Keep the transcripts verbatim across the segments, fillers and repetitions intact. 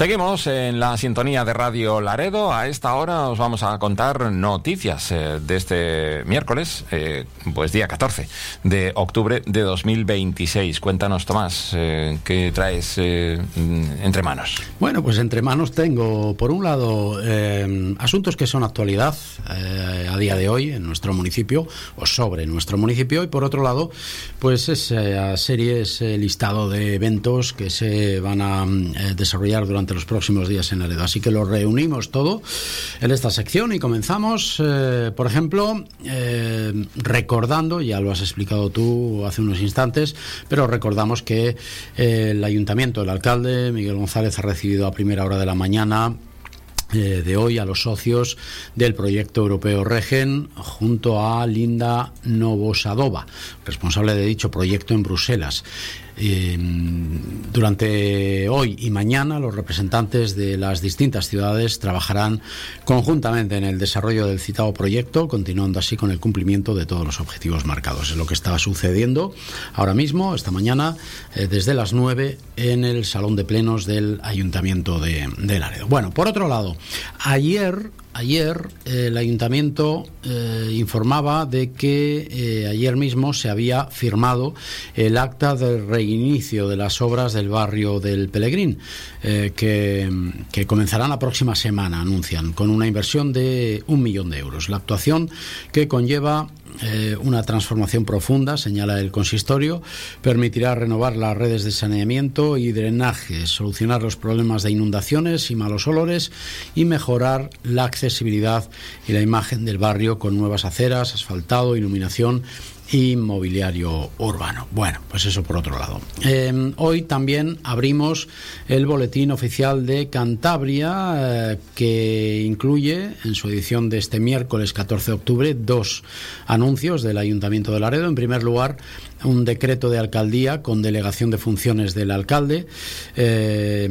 Seguimos en la sintonía de Radio Laredo. A esta hora os vamos a contar noticias eh, de este miércoles, eh, pues día catorce de octubre de dos mil veintiséis. Cuéntanos, Tomás, eh, ¿qué traes eh, entre manos? Bueno, pues entre manos tengo, por un lado, eh, asuntos que son actualidad eh, a día de hoy en nuestro municipio, o sobre nuestro municipio, y por otro lado, pues esa serie, ese listado de eventos que se van a eh, desarrollar durante los próximos días en Laredo. Así que lo reunimos todo en esta sección y comenzamos, eh, por ejemplo, eh, recordando, ya lo has explicado tú hace unos instantes, pero recordamos que eh, el ayuntamiento, el alcalde Miguel González, ha recibido a primera hora de la mañana Eh, de hoy a los socios del proyecto europeo Regen, junto a Linda Novosadova, responsable de dicho proyecto en Bruselas. Eh, durante hoy y mañana los representantes de las distintas ciudades trabajarán conjuntamente en el desarrollo del citado proyecto, continuando así con el cumplimiento de todos los objetivos marcados. Es lo que está sucediendo ahora mismo, esta mañana, eh, desde las nueve en el Salón de Plenos del Ayuntamiento de, de Laredo. Bueno, por otro lado, ayer... Ayer eh, el ayuntamiento eh, informaba de que eh, ayer mismo se había firmado el acta de reinicio de las obras del barrio del Pelegrín, eh, que, que comenzarán la próxima semana, anuncian, con una inversión de un millón de euros. La actuación, que conlleva Eh, una transformación profunda, señala el consistorio, permitirá renovar las redes de saneamiento y drenaje, solucionar los problemas de inundaciones y malos olores y mejorar la accesibilidad y la imagen del barrio con nuevas aceras, asfaltado, iluminación y mobiliario urbano. Bueno, pues eso por otro lado. Eh, hoy también abrimos el Boletín Oficial de Cantabria, eh, que incluye en su edición de este miércoles catorce de octubre dos anuncios del Ayuntamiento de Laredo. En primer lugar, un decreto de alcaldía con delegación de funciones del alcalde. Eh,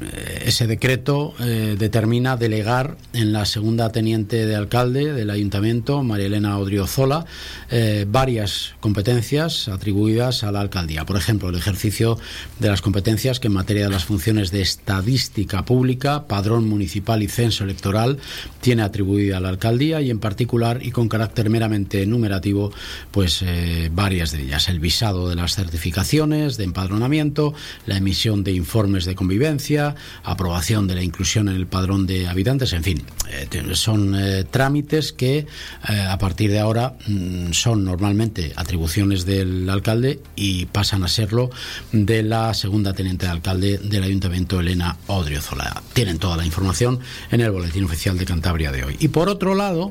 ese decreto eh, determina delegar en la segunda teniente de alcalde del ayuntamiento, María Elena Odriozola, eh, varias competencias atribuidas a la alcaldía. Por ejemplo, el ejercicio de las competencias que en materia de las funciones de estadística pública, padrón municipal y censo electoral tiene atribuida a la alcaldía, y en particular y con carácter meramente numerativo, pues eh, varias de ellas. El visado de las certificaciones de empadronamiento, la emisión de informes de convivencia, aprobación de la inclusión en el padrón de habitantes, en fin, eh, son eh, trámites que eh, a partir de ahora mm, son normalmente atribuciones del alcalde y pasan a serlo de la segunda teniente de alcalde del Ayuntamiento, Elena Odriozola. Tienen toda la información en el Boletín Oficial de Cantabria de hoy. Y por otro lado,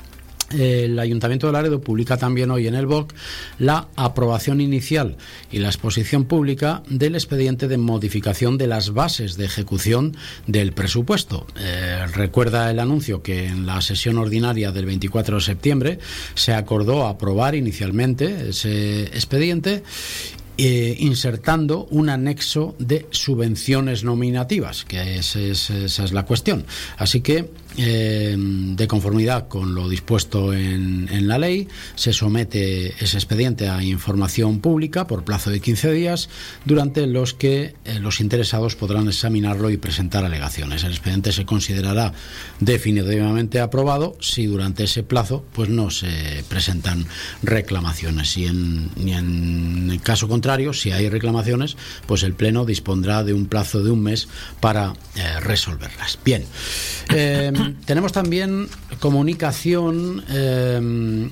el Ayuntamiento de Laredo publica también hoy en el B O C la aprobación inicial y la exposición pública del expediente de modificación de las bases de ejecución del presupuesto. Eh, recuerda el anuncio que en la sesión ordinaria del veinticuatro de septiembre se acordó aprobar inicialmente ese expediente, Eh, insertando un anexo de subvenciones nominativas, que es, es, esa es la cuestión. Así que, eh, de conformidad con lo dispuesto en, en la ley, se somete ese expediente a información pública por plazo de quince días, durante los que eh, los interesados podrán examinarlo y presentar alegaciones. El expediente se considerará definitivamente aprobado si durante ese plazo pues no se presentan reclamaciones, y en, y en el caso contrario, si hay reclamaciones, pues el Pleno dispondrá de un plazo de un mes para eh, resolverlas. Bien, eh, tenemos también comunicación eh,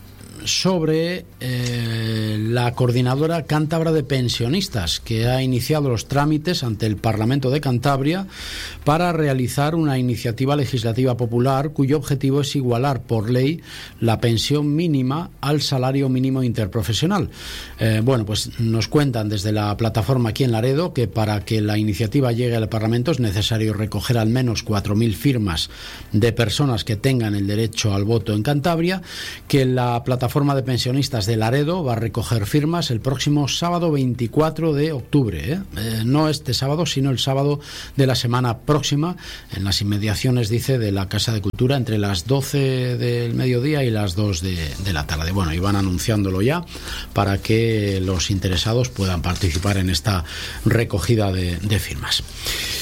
sobre eh, la Coordinadora Cántabra de Pensionistas, que ha iniciado los trámites ante el Parlamento de Cantabria para realizar una iniciativa legislativa popular cuyo objetivo es igualar por ley la pensión mínima al salario mínimo interprofesional. Eh, bueno, pues nos cuentan desde la plataforma aquí en Laredo que para que la iniciativa llegue al Parlamento es necesario recoger al menos cuatro mil firmas de personas que tengan el derecho al voto en Cantabria, que la plataforma de pensionistas de Laredo va a recoger firmas el próximo sábado veinticuatro de octubre, ¿eh? Eh, no este sábado, sino el sábado de la semana próxima, en las inmediaciones, dice, de la Casa de Cultura, entre las doce del mediodía y las dos de, de la tarde. Bueno, y van anunciándolo ya para que los interesados puedan participar en esta recogida de, de firmas.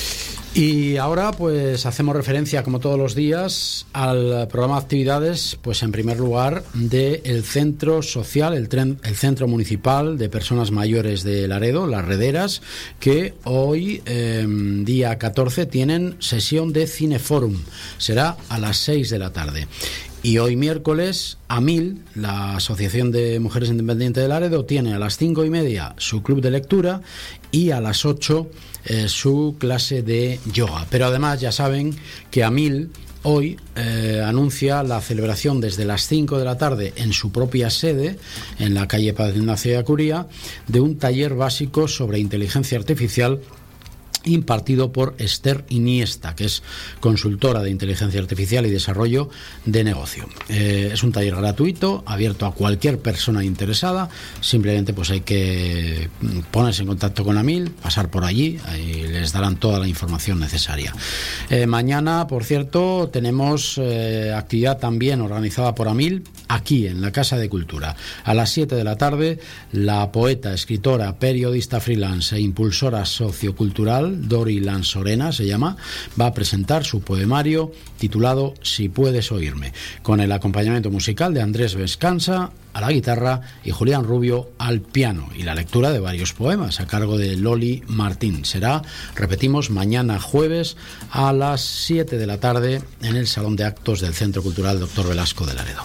Y ahora pues hacemos referencia, como todos los días, al programa de actividades, pues en primer lugar del Centro Social, el, tren, el Centro Municipal de Personas Mayores de Laredo, Las Rederas, que hoy, eh, día catorce, tienen sesión de Cineforum. Será a las seis de la tarde. Y hoy miércoles, AMIL, la Asociación de Mujeres Independientes de Laredo, tiene a las cinco y media su club de lectura y a las ocho eh, su clase de yoga. Pero además ya saben que AMIL hoy eh, anuncia la celebración desde las cinco de la tarde en su propia sede, en la calle Padre Ignacio de Acuría, de un taller básico sobre inteligencia artificial impartido por Esther Iniesta, que es consultora de inteligencia artificial y desarrollo de negocio. Eh, es un taller gratuito, abierto a cualquier persona interesada. Simplemente pues hay que ponerse en contacto con AMIL, pasar por allí y les darán toda la información necesaria. Eh, mañana, por cierto, tenemos eh, actividad también organizada por AMIL aquí en la Casa de Cultura. A las siete de la tarde, la poeta, escritora, periodista freelance e impulsora sociocultural Dori Lanzorena se llama, va a presentar su poemario titulado Si puedes oírme, con el acompañamiento musical de Andrés Vescanza a la guitarra y Julián Rubio al piano, y la lectura de varios poemas a cargo de Loli Martín. Será, repetimos, mañana jueves a las siete de la tarde en el Salón de Actos del Centro Cultural Doctor Velasco de Laredo.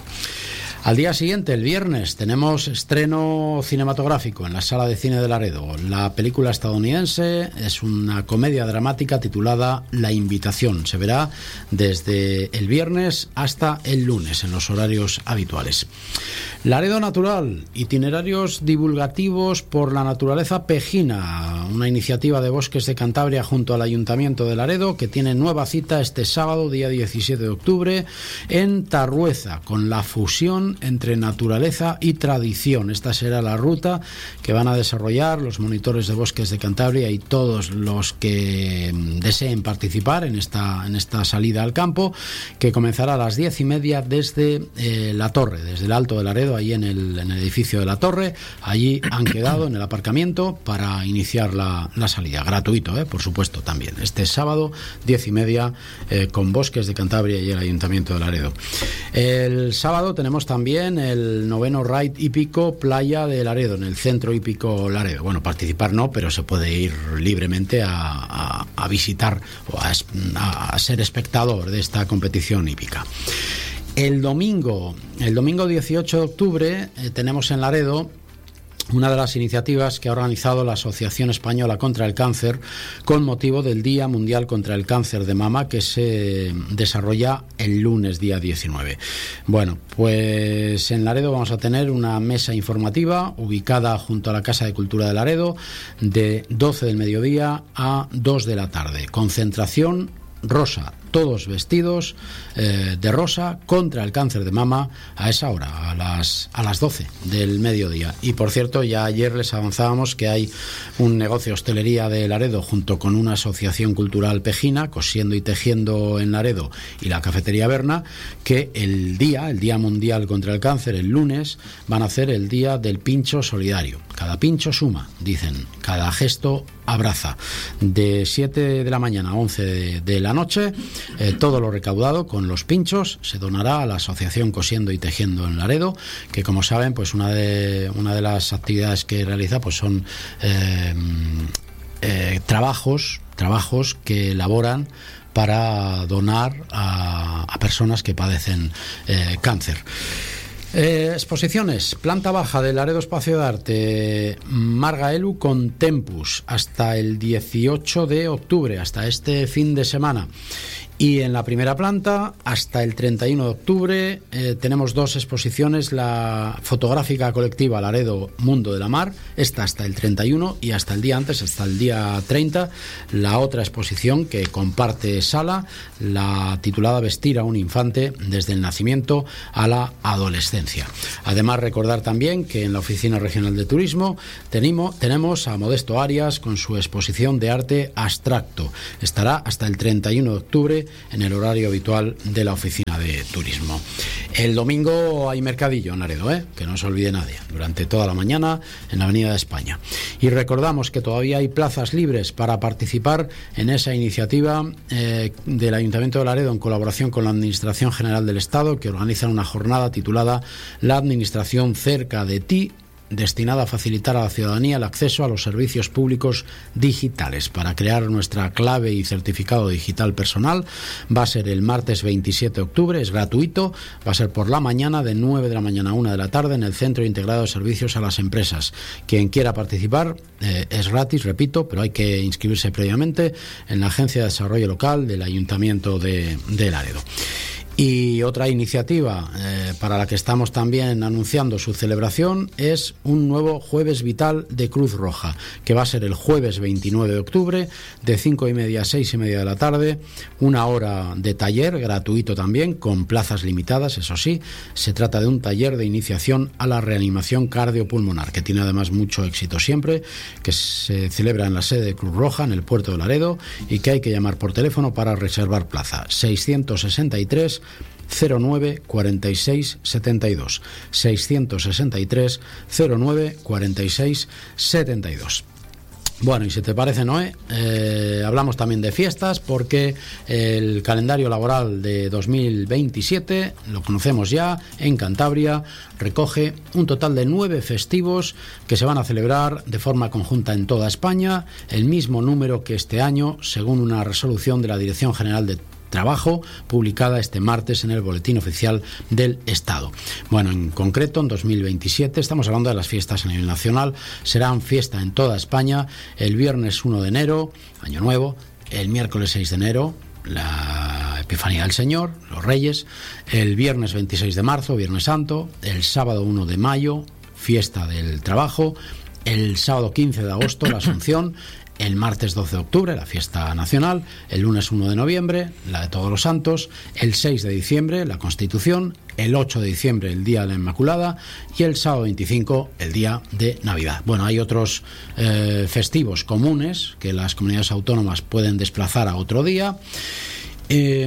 Al día siguiente, el viernes, tenemos estreno cinematográfico en la Sala de Cine de Laredo. La película estadounidense es una comedia dramática titulada La Invitación. Se verá desde el viernes hasta el lunes en los horarios habituales. Laredo Natural, itinerarios divulgativos por la naturaleza pejina, una iniciativa de Bosques de Cantabria junto al Ayuntamiento de Laredo, que tiene nueva cita este sábado, día diecisiete de octubre, en Tarrueza, con la fusión entre naturaleza y tradición. Esta será la ruta que van a desarrollar los monitores de Bosques de Cantabria y todos los que deseen participar en esta, en esta salida al campo, que comenzará a las diez y media desde eh, la Torre, desde el Alto de Laredo, allí en el, en el edificio de la Torre. Allí han quedado en el aparcamiento para iniciar la, la salida. Gratuito, eh, por supuesto, también. Este sábado, diez y media, eh, con Bosques de Cantabria y el Ayuntamiento de Laredo. El sábado tenemos también el noveno Raid Hípico Playa de Laredo, en el Centro Hípico Laredo. Bueno, participar no, pero se puede ir libremente a, a, a visitar o a, a ser espectador de esta competición hípica. El domingo, el domingo dieciocho de octubre, eh, tenemos en Laredo una de las iniciativas que ha organizado la Asociación Española contra el Cáncer con motivo del Día Mundial contra el Cáncer de Mama, que se desarrolla el lunes día diecinueve. Bueno, pues en Laredo vamos a tener una mesa informativa ubicada junto a la Casa de Cultura de Laredo de doce del mediodía a dos de la tarde. Concentración rosa, todos vestidos eh, de rosa contra el cáncer de mama a esa hora, a las, a las doce del mediodía. Y por cierto, ya ayer les avanzábamos que hay un negocio de hostelería de Laredo junto con una asociación cultural pejina, Cosiendo y Tejiendo en Laredo, y la Cafetería Berna, que el día, el Día Mundial contra el Cáncer, el lunes, van a hacer el Día del Pincho Solidario. Cada pincho suma, dicen, cada gesto abraza. De siete de la mañana a once de, de la noche, eh, todo lo recaudado con los pinchos se donará a la Asociación Cosiendo y Tejiendo en Laredo, que como saben, pues una de una de las actividades que realiza pues son eh, eh, trabajos trabajos que elaboran para donar a, a personas que padecen eh, cáncer. Eh, exposiciones, planta baja del Laredo Espacio de Arte, Margaelu con Tempus, hasta el dieciocho de octubre, hasta este fin de semana. Y en la primera planta, hasta el treinta y uno de octubre, eh, tenemos dos exposiciones: la fotográfica colectiva Laredo Mundo de la Mar, esta hasta el treinta y uno, y hasta el día antes, hasta el día treinta, la otra exposición que comparte sala, la titulada Vestir a un infante desde el nacimiento a la adolescencia. Además, recordar también que en la Oficina Regional de Turismo tenemos, tenemos a Modesto Arias con su exposición de arte abstracto. Estará hasta el treinta y uno de octubre en el horario habitual de la oficina de turismo. El domingo hay mercadillo en Laredo, ¿eh? Que no se olvide nadie, durante toda la mañana en la Avenida de España. Y recordamos que todavía hay plazas libres para participar en esa iniciativa eh, del Ayuntamiento de Laredo en colaboración con la Administración General del Estado, que organizan una jornada titulada La Administración cerca de ti, destinada a facilitar a la ciudadanía el acceso a los servicios públicos digitales. Para crear nuestra clave y certificado digital personal va a ser el martes veintisiete de octubre, es gratuito, va a ser por la mañana de nueve de la mañana a una de la tarde en el Centro Integrado de Servicios a las Empresas. Quien quiera participar eh, es gratis, repito, pero hay que inscribirse previamente en la Agencia de Desarrollo Local del Ayuntamiento de, de Laredo. Y otra iniciativa eh, para la que estamos también anunciando su celebración es un nuevo Jueves Vital de Cruz Roja, que va a ser el jueves veintinueve de octubre, de cinco y media a seis y media de la tarde, una hora de taller gratuito también, con plazas limitadas, eso sí. Se trata de un taller de iniciación a la reanimación cardiopulmonar, que tiene además mucho éxito siempre, que se celebra en la sede de Cruz Roja, en el puerto de Laredo, y que hay que llamar por teléfono para reservar plaza. seiscientos sesenta y tres cero nueve cuarenta y seis setenta y dos, seiscientos sesenta y tres cero nueve cuarenta y seis setenta y dos. Bueno, y si te parece, Noé, eh, hablamos también de fiestas, porque el calendario laboral de dos mil veintisiete, lo conocemos ya, en Cantabria, recoge un total de nueve festivos que se van a celebrar de forma conjunta en toda España, el mismo número que este año, según una resolución de la Dirección General de Trabajo, publicada este martes en el Boletín Oficial del Estado. Bueno, en concreto, en dos mil veintisiete, estamos hablando de las fiestas a nivel nacional, serán fiesta en toda España el viernes uno de enero, Año Nuevo, el miércoles seis de enero, la Epifanía del Señor, los Reyes, el viernes veintiséis de marzo, Viernes Santo, el sábado uno de mayo, Fiesta del Trabajo, el sábado quince de agosto, la Asunción, el martes doce de octubre, la fiesta nacional, el lunes uno de noviembre, la de Todos los Santos, el seis de diciembre, la Constitución, el ocho de diciembre, el Día de la Inmaculada, y el sábado veinticinco, el Día de Navidad. Bueno, hay otros eh, festivos comunes que las comunidades autónomas pueden desplazar a otro día. Eh,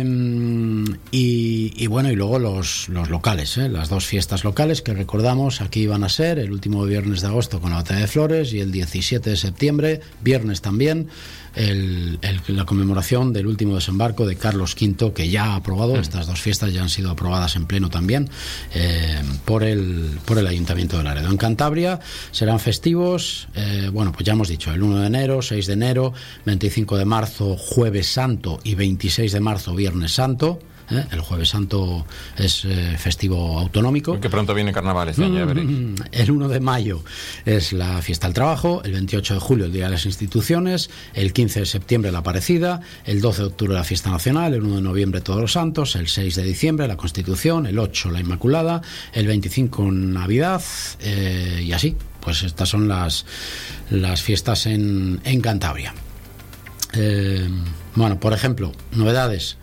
y, y bueno, y luego los, los locales, ¿eh? Las dos fiestas locales que recordamos aquí van a ser el último viernes de agosto con la Batalla de Flores, y el diecisiete de septiembre, viernes también, el, el, la conmemoración del último desembarco de Carlos quinto, que ya ha aprobado. Mm. Estas dos fiestas ya han sido aprobadas en pleno también eh, por, el, por el Ayuntamiento de Laredo. En Cantabria serán festivos, eh, bueno, pues ya hemos dicho, el uno de enero, seis de enero, veinticinco de marzo, Jueves Santo, y veintiséis de marzo, Viernes Santo. ¿Eh? El Jueves Santo es eh, festivo autonómico. Que pronto viene carnaval este año, ya veréis. El uno de mayo es la fiesta del trabajo, el veintiocho de julio el Día de las Instituciones, el quince de septiembre la Aparecida, el doce de octubre la fiesta nacional, el uno de noviembre Todos los Santos, el seis de diciembre la Constitución, el ocho la Inmaculada, el veinticinco Navidad, eh, y así. Pues estas son las, las fiestas en, en Cantabria. Eh, bueno, por ejemplo, novedades.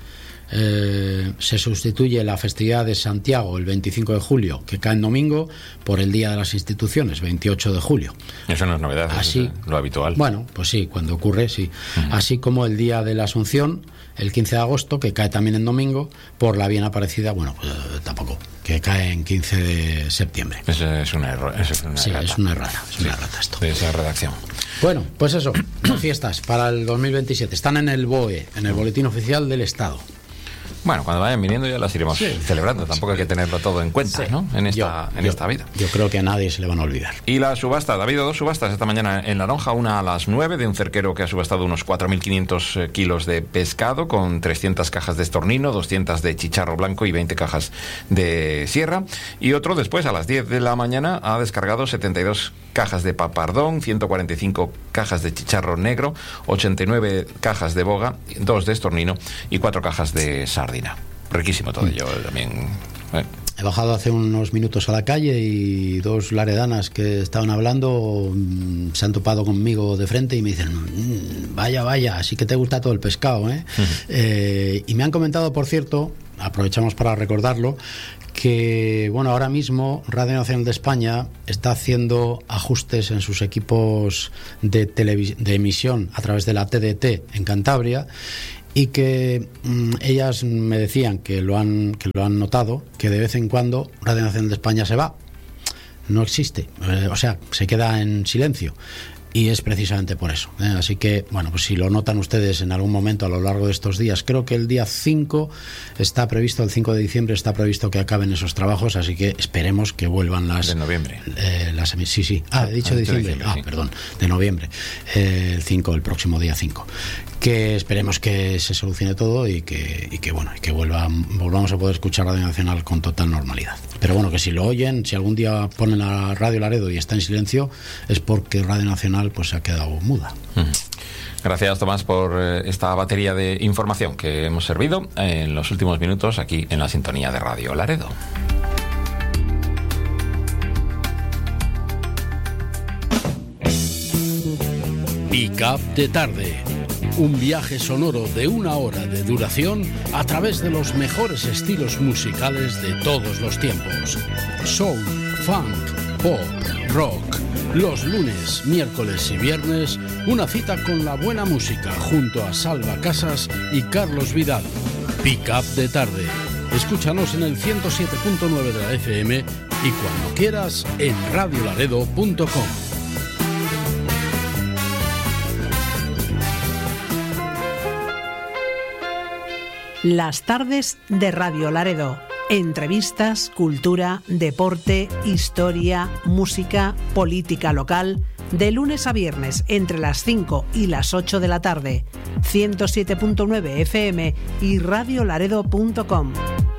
Eh, se sustituye la festividad de Santiago el veinticinco de julio, que cae en domingo, por el Día de las Instituciones, veintiocho de julio. Eso no es novedad, así, es lo habitual. Bueno, pues sí, cuando ocurre, sí. Uh-huh. Así como el Día de la Asunción, el quince de agosto, que cae también en domingo, por la bien Aparecida, bueno, pues, eh, tampoco, que cae en quince de septiembre. Eso es una error. Eso es una sí, errata. es una errata, es sí, una errata esto. De esa redacción. Bueno, pues eso, las fiestas para el dos mil veintisiete están en el B O E, en el Boletín Oficial del Estado. Bueno, cuando vayan viniendo ya las iremos sí. celebrando. Tampoco hay que tenerlo todo en cuenta, sí. ¿no? En esta, yo, en yo, esta vida. Yo creo que a nadie se le van a olvidar. Y la subasta, ha habido dos subastas esta mañana en La Lonja, una a las nueve de un cerquero que ha subastado unos cuatro mil quinientos kilos de pescado con trescientas cajas de estornino, doscientas de chicharro blanco y veinte cajas de sierra. Y otro después, a las diez de la mañana, ha descargado setenta y dos cajas de papardón, ciento cuarenta y cinco cajas de chicharro negro, ochenta y nueve cajas de boga, dos de estornino y cuatro cajas de sardina. Riquísimo todo ello también. ¿eh? He bajado hace unos minutos a la calle y dos laredanas que estaban hablando mmm, se han topado conmigo de frente y me dicen mmm, vaya, vaya, sí que te gusta todo el pescado, ¿eh? Uh-huh. eh y me han comentado, por cierto, aprovechamos para recordarlo, que bueno, ahora mismo Radio Nacional de España está haciendo ajustes en sus equipos de, televis- de emisión a través de la T D T en Cantabria. y que mmm, ellas me decían que lo han que lo han notado, que de vez en cuando Radio Nacional de España se va, no existe, eh, o sea, se queda en silencio. Y es precisamente por eso, ¿eh? Así que, bueno, pues si lo notan ustedes en algún momento a lo largo de estos días, creo que el día cinco está previsto, el cinco de diciembre está previsto que acaben esos trabajos, así que esperemos que vuelvan las... De noviembre. Eh, las, sí, sí. Ah, he dicho ah, diciembre. diciembre. Ah, sí. Perdón, de noviembre. Eh, el cinco, el próximo día cinco. Que esperemos que se solucione todo y que, y que bueno, y que vuelva, volvamos a poder escuchar Radio Nacional con total normalidad. Pero bueno, que si lo oyen, si algún día ponen a Radio Laredo y está en silencio, es porque Radio Nacional pues se ha quedado muda. Gracias, Tomás, por esta batería de información que hemos servido en los últimos minutos aquí en la sintonía de Radio Laredo. Pick-up de tarde. Un viaje sonoro de una hora de duración a través de los mejores estilos musicales de todos los tiempos. Soul, funk, pop, rock. Los lunes, miércoles y viernes, una cita con la buena música junto a Salva Casas y Carlos Vidal. Pick-up de tarde. Escúchanos en el ciento siete punto nueve de la F M y cuando quieras en radio laredo punto com. Las tardes de Radio Laredo. Entrevistas, cultura, deporte, historia, música, política local. De lunes a viernes entre las cinco y las ocho de la tarde. ciento siete punto nueve F M y radio laredo punto com.